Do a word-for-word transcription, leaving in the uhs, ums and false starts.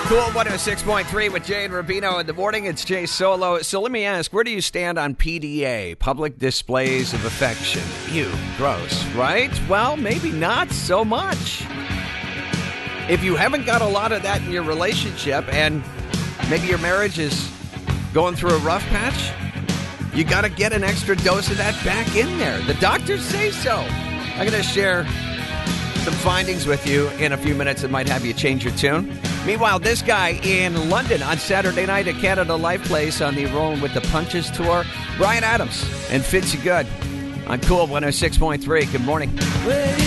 Cool one oh six point three with Jay and Rubino in the morning. It's Jay Solo. So let me ask, where do you stand on P D A, public displays of affection? Ew, gross, right? Well, maybe not so much. If you haven't got a lot of that in your relationship and maybe your marriage is going through a rough patch, you got to get an extra dose of that back in there. The doctors say so. I'm going to share some findings with you in a few minutes that might have you change your tune. Meanwhile, this guy in London on Saturday night at Canada Life Place on the Rolling with the Punches tour, Bryan Adams and Fitzy Good on Cool one oh six point three. Good morning.